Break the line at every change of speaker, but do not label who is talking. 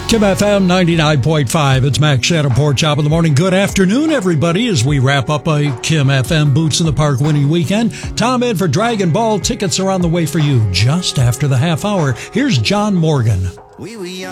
Kim FM 99.5. It's Max Shannon, Pork Chop in the morning. Good afternoon, everybody, as we wrap up a Kim FM Boots in the Park winning weekend. Tom in for Dragon Ball. Tickets are on the way for you just after the half hour. Here's John Morgan.